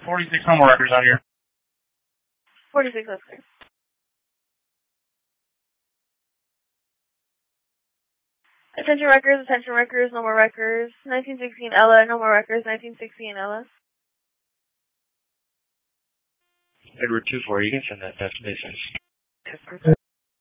46, no more records on here. 46, that's clear. Attention records, no more records. 1916 Ella, no more records. 1916 Ella. Edward 2-4, you can send that to basics.